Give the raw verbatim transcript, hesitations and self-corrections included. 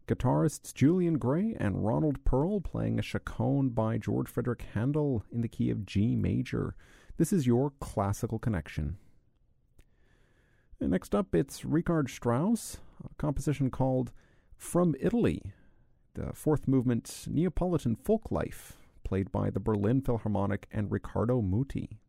Guitarists Julian Gray and Ronald Pearl playing a chaconne by George Frederick Handel in the key of G major. This is your classical connection. And next up, it's Richard Strauss, a composition called From Italy, the fourth movement Neapolitan folk life, played by the Berlin Philharmonic and Riccardo Muti.